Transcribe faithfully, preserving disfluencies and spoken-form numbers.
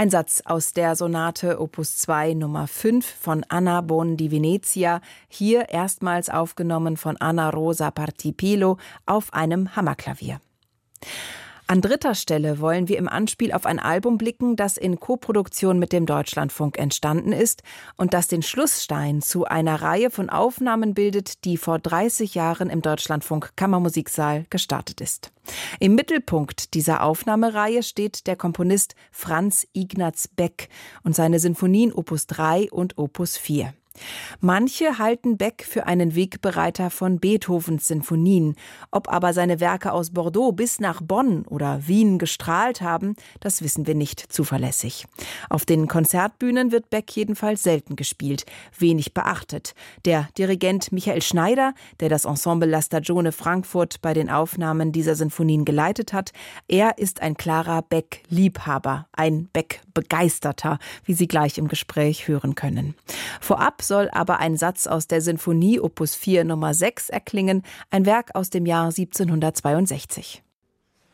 Ein Satz aus der Sonate Opus zwei Nummer fünf von Anna Bon di Venezia, hier erstmals aufgenommen von Anna Rosa Partipilo auf einem Hammerklavier. An dritter Stelle wollen wir im Anspiel auf ein Album blicken, das in Koproduktion mit dem Deutschlandfunk entstanden ist und das den Schlussstein zu einer Reihe von Aufnahmen bildet, die vor dreißig Jahren im Deutschlandfunk Kammermusiksaal gestartet ist. Im Mittelpunkt dieser Aufnahmereihe steht der Komponist Franz Ignaz Beck und seine Sinfonien Opus drei und Opus vier. Manche halten Beck für einen Wegbereiter von Beethovens Sinfonien. Ob aber seine Werke aus Bordeaux bis nach Bonn oder Wien gestrahlt haben, das wissen wir nicht zuverlässig. Auf den Konzertbühnen wird Beck jedenfalls selten gespielt, wenig beachtet. Der Dirigent Michael Schneider, der das Ensemble La Stagione Frankfurt bei den Aufnahmen dieser Sinfonien geleitet hat, er ist ein klarer Beck-Liebhaber, ein Beck-Begeisterter, wie Sie gleich im Gespräch hören können. Vorab soll aber ein Satz aus der Sinfonie Opus vier Nummer sechs erklingen, ein Werk aus dem Jahr siebzehnhundertzweiundsechzig.